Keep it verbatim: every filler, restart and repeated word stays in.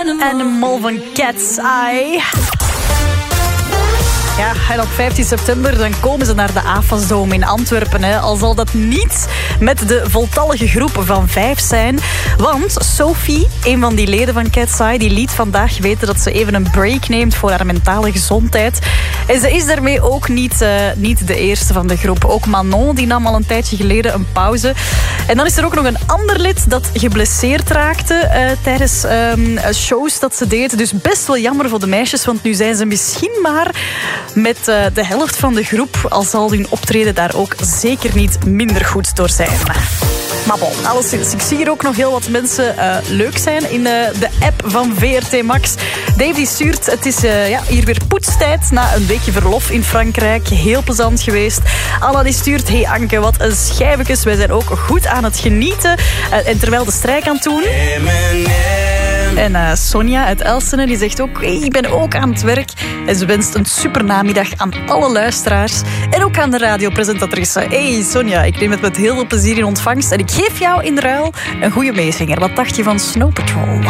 Animal van Cat's Eye. Ja, en op vijftien september dan komen ze naar de AFAS-dome in Antwerpen. Hè. Al zal dat niet met de voltallige groep van vijf zijn. Want Sophie, een van die leden van Cat's Eye, die liet vandaag weten dat ze even een break neemt voor haar mentale gezondheid. En ze is daarmee ook niet, uh, niet de eerste van de groep. Ook Manon, die nam al een tijdje geleden een pauze. En dan is er ook nog een ander lid dat geblesseerd raakte uh, tijdens um, shows dat ze deed. Dus best wel jammer voor de meisjes, want nu zijn ze misschien maar met uh, de helft van de groep. Al zal hun optreden daar ook zeker niet minder goed door zijn. Maar bon, alleszins, ik zie hier ook nog heel wat mensen uh, leuk zijn in uh, de app van V R T Max. Dave die stuurt, het is uh, ja, hier weer poetstijd na een weekje verlof in Frankrijk. Heel plezant geweest. Anna die stuurt, hey Anke, wat een schijfekes. Wij zijn ook goed aan het genieten. Uh, en terwijl de strijk aan het doen. En uh, Sonja uit Elsene die zegt ook, hey, ik ben ook aan het werk. En ze wenst een super namiddag aan alle luisteraars. En ook aan de radiopresentatrice. Hey Sonja, ik neem het met heel veel plezier in ontvangst. En ik geef jou in ruil een goede meezinger. Wat dacht je van Snow Patrol?